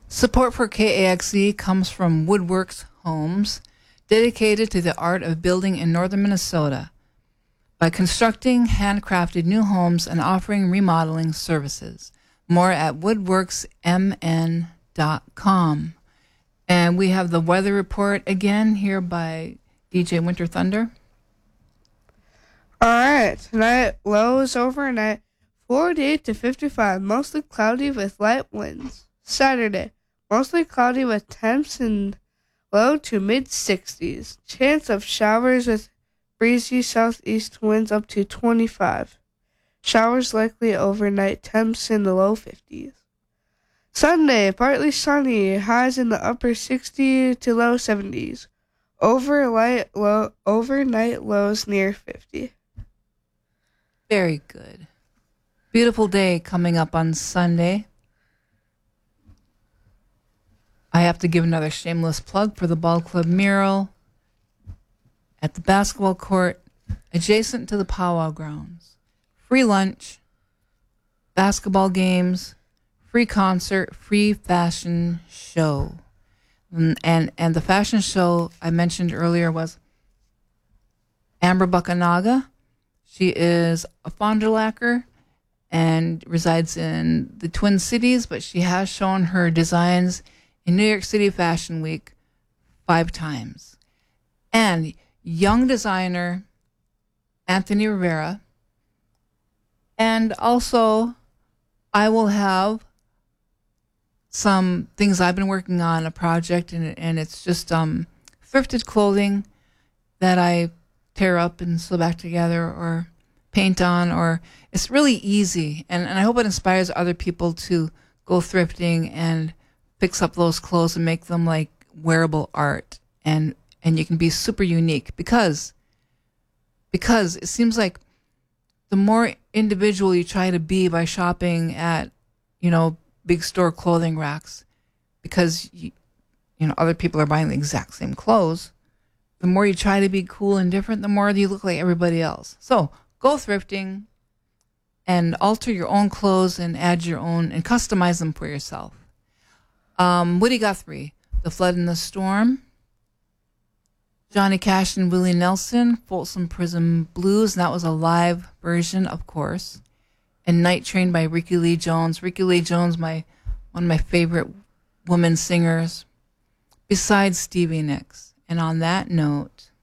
Support for KAXE comes from Woodworks Homes, dedicated to the art of building in northern Minnesota by constructing handcrafted new homes and offering remodeling services. More at woodworksmn.com. And we have the weather report again here by DJ Winter Thunder. All right, tonight lows overnight 48 to 55, mostly cloudy with light winds. Saturday, mostly cloudy with temps in low to mid 60s. Chance of showers with breezy southeast winds up to 25. Showers likely overnight, temps in the low 50s. Sunday, partly sunny, highs in the upper 60 to low 70s. Overnight lows near 50. Very good. Beautiful day coming up on Sunday. I have to give another shameless plug for the Ball Club mural at the basketball court adjacent to the powwow grounds. Free lunch, basketball games, free concert, free fashion show. And the fashion show I mentioned earlier was Amber Buckanaga. She is a Fond du Lac and resides in the Twin Cities, but she has shown her designs in New York City Fashion Week 5 times. And young designer Anthony Rivera. And also, I will have some things I've been working on, a project, and it's just thrifted clothing that I tear up and sew back together or paint on, or it's really easy. And I hope it inspires other people to go thrifting and fix up those clothes and make them like wearable art. And you can be super unique because it seems like the more individual you try to be by shopping at, big store clothing racks, because other people are buying the exact same clothes, the more you try to be cool and different, the more you look like everybody else. So go thrifting and alter your own clothes and add your own and customize them for yourself. Woody Guthrie, The Flood and the Storm. Johnny Cash and Willie Nelson, Folsom Prison Blues, and that was a live version, of course. And Night Train by Ricky Lee Jones. Ricky Lee Jones, one of my favorite women singers, besides Stevie Nicks. And on that note,